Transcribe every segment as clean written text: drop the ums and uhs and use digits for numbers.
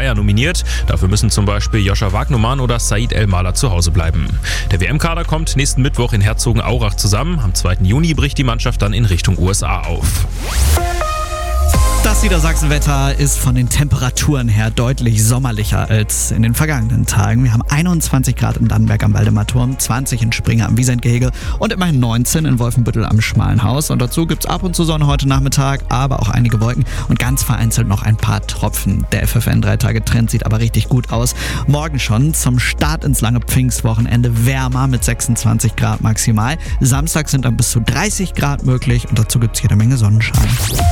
Feier nominiert. Dafür müssen zum Beispiel Joscha Wagnumann oder Said El-Maler zu Hause bleiben. Der WM-Kader kommt nächsten Mittwoch in Herzogenaurach zusammen. Am 2. Juni bricht die Mannschaft dann in Richtung USA auf. Das Niedersachsen-Wetter ist von den Temperaturen her deutlich sommerlicher als in den vergangenen Tagen. Wir haben 21 Grad in Dannenberg am Waldemarturm, 20 in Springer am Wiesentgehege und immerhin 19 in Wolfenbüttel am Schmalenhaus. Und dazu gibt's ab und zu Sonne heute Nachmittag, aber auch einige Wolken und ganz vereinzelt noch ein paar Tropfen. Der FFN 3-Tage-Trend sieht aber richtig gut aus. Morgen schon zum Start ins lange Pfingstwochenende wärmer mit 26 Grad maximal. Samstag sind dann bis zu 30 Grad möglich und dazu gibt's jede Menge Sonnenschein.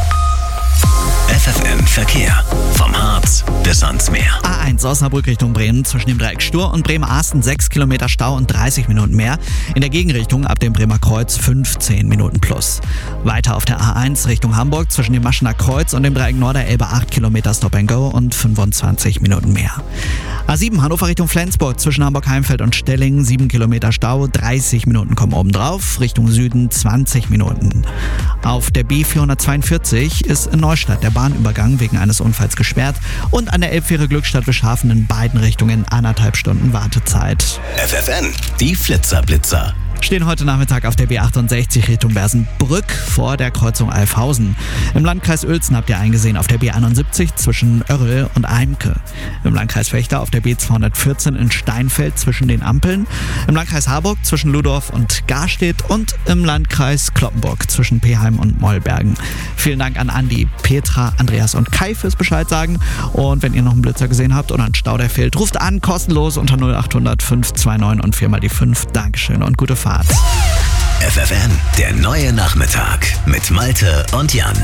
FFN Verkehr. Vom Harz bis ans Meer. A1 Osnabrück Richtung Bremen zwischen dem Dreieck Stur und Bremen-Arsten 6 Kilometer Stau und 30 Minuten mehr. In der Gegenrichtung ab dem Bremer Kreuz 15 Minuten plus. Weiter auf der A1 Richtung Hamburg zwischen dem Maschener Kreuz und dem Dreieck Norderelbe 8 Kilometer Stop and Go und 25 Minuten mehr. A7 Hannover Richtung Flensburg zwischen Hamburg-Heimfeld und Stellingen 7 Kilometer Stau, 30 Minuten kommen oben drauf. Richtung Süden 20 Minuten. Auf der B442 ist in Neustadt der Bahnübergang wegen eines Unfalls gesperrt und an der Elbfähre Glückstadt-Beschhafen in beiden Richtungen 1,5 Stunden Wartezeit. FFN, die Flitzer-Blitzer. Stehen heute Nachmittag auf der B68 Richtung Bersenbrück vor der Kreuzung Alfhausen. Im Landkreis Uelzen habt ihr eingesehen auf der B71 zwischen Oerrl und Eimke. Im Landkreis Vechta auf der B214 in Steinfeld zwischen den Ampeln. Im Landkreis Harburg zwischen Ludorf und Garstedt und im Landkreis Cloppenburg zwischen Peheim und Mollbergen. Vielen Dank an Andi, Petra, Andreas und Kai fürs Bescheid sagen. Und wenn ihr noch einen Blitzer gesehen habt oder einen Stau, der fehlt, ruft an, kostenlos unter 0800 529 und 4 mal die 5. Dankeschön und gute Fahrt. FFN, der neue Nachmittag mit Malte und Jan.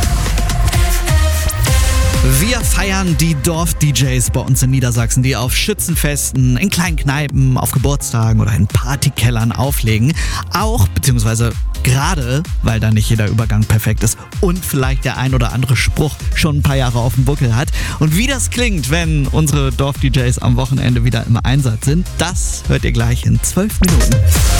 Wir feiern die Dorf-DJs bei uns in Niedersachsen, die auf Schützenfesten, in kleinen Kneipen, auf Geburtstagen oder in Partykellern auflegen. Auch, beziehungsweise gerade, weil da nicht jeder Übergang perfekt ist und vielleicht der ein oder andere Spruch schon ein paar Jahre auf dem Buckel hat. Und wie das klingt, wenn unsere Dorf-DJs am Wochenende wieder im Einsatz sind, das hört ihr gleich in 12 Minuten.